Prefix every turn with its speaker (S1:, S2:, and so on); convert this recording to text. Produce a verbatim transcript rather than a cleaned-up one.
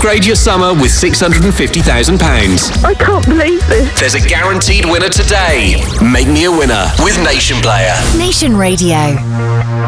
S1: Upgrade your summer with six hundred fifty thousand pounds.
S2: I can't believe this.
S1: There's a guaranteed winner today. Make me a winner with Nation Player.
S3: Nation Radio.